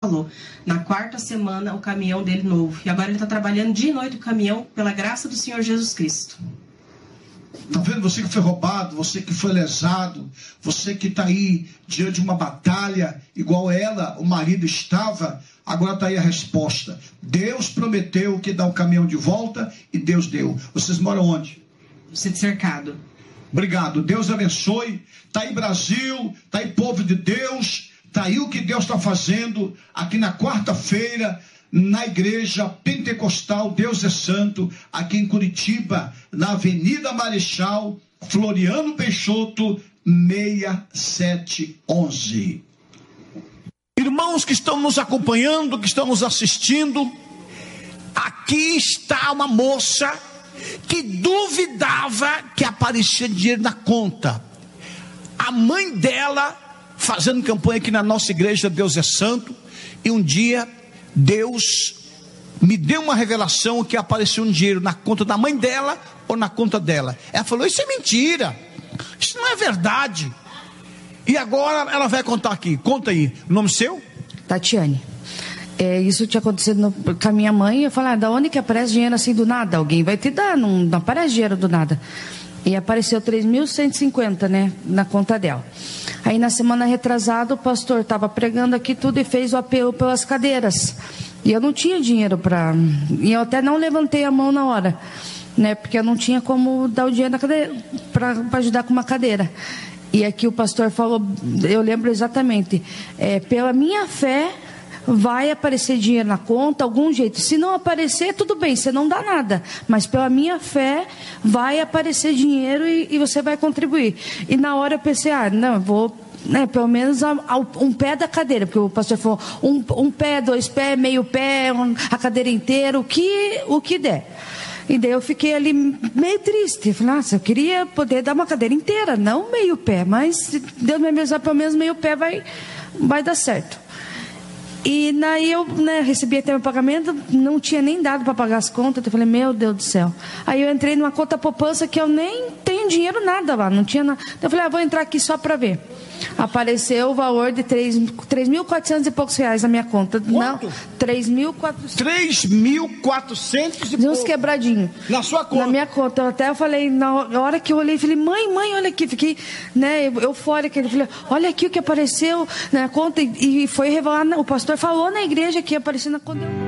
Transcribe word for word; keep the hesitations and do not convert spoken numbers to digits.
falou. Na quarta semana, o caminhão dele novo. E agora ele está trabalhando dia e noite o caminhão, pela graça do Senhor Jesus Cristo. Tá vendo? Você que foi roubado, você que foi lesado, você que está aí diante de uma batalha, igual ela, o marido estava, agora está aí a resposta. Deus prometeu que dá um caminhão de volta e Deus deu. Vocês moram onde? Sítio Cercado. Obrigado. Deus abençoe. Está aí Brasil, está aí povo de Deus, está aí o que Deus está fazendo aqui na quarta-feira, na igreja pentecostal Deus é Santo, aqui em Curitiba, na Avenida Marechal Floriano Peixoto, seis sete um um. Irmãos que estão nos acompanhando, que estão nos assistindo, aqui está uma moça que duvidava que aparecia dinheiro na conta. A mãe dela fazendo campanha aqui na nossa igreja Deus é Santo, e um dia Deus me deu uma revelação que apareceu um dinheiro na conta da mãe dela ou na conta dela. Ela falou: isso é mentira, isso não é verdade. E agora ela vai contar aqui. Conta aí, o nome seu? Tatiane. É, isso tinha acontecido no, com a minha mãe. Eu falei: ah, da onde que aparece dinheiro assim do nada? Alguém vai te dar, não, não aparece dinheiro do nada. E apareceu três mil cento e cinquenta, né, na conta dela. Aí na semana retrasada o pastor estava pregando aqui tudo e fez o apelo pelas cadeiras. E eu não tinha dinheiro para... E eu até não levantei a mão na hora, né, porque eu não tinha como dar o dinheiro na cadeira para ajudar com uma cadeira. E aqui o pastor falou, eu lembro exatamente, é, pela minha fé vai aparecer dinheiro na conta, algum jeito. Se não aparecer, tudo bem, você não dá nada. Mas pela minha fé, vai aparecer dinheiro e, e você vai contribuir. E na hora eu pensei, ah, não, eu vou, né, pelo menos a, a, um pé da cadeira. Porque o pastor falou, um, um pé, dois pés, meio pé, um, a cadeira inteira, o que, o que der. E daí eu fiquei ali meio triste. Falei, nossa, eu queria poder dar uma cadeira inteira, não meio pé. Mas se Deus me abençoar, pelo menos meio pé vai, vai dar certo. E daí eu, né, recebi até meu pagamento, não tinha nem dado para pagar as contas. Eu falei, meu Deus do céu. Aí eu entrei numa conta poupança que eu nem tenho dinheiro nada lá, não tinha nada. Eu falei, ah, vou entrar aqui só para ver. Apareceu o valor de três mil e quatrocentos e poucos reais na minha conta. Quanto? Não, três mil e quatrocentos. três mil e quatrocentos e de uns pouco. quebradinhos. Na sua conta? Na minha conta. Eu até eu falei, na hora que eu olhei, falei, mãe, mãe, olha aqui. Fiquei, né, eufórica. Eu falei, olha aqui o que apareceu na conta. E foi revelar, o pastor falou na igreja que apareceu na conta.